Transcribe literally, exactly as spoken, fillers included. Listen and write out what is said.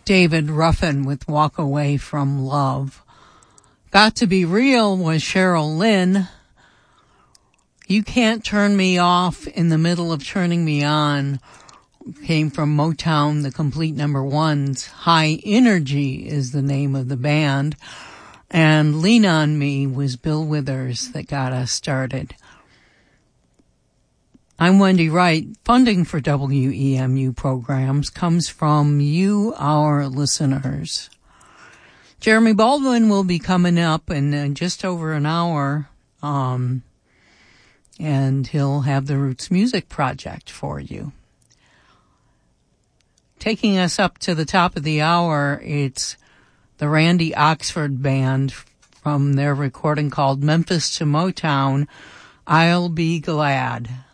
David Ruffin with Walk Away from Love. Got to Be Real was Cheryl Lynn. You Can't Turn Me Off in the Middle of Turning Me On came from Motown, the complete number ones. High Energy is the name of the band. And Lean on Me was Bill Withers that got us started. I'm Wendy Wright. Funding for W E M U programs comes from you, our listeners. Jeremy Baldwin will be coming up in uh, just over an hour, um, and he'll have the Roots Music Project for you. Taking us up to the top of the hour, it's the Randy Oxford Band from their recording called Memphis to Motown, I'll Be Glad.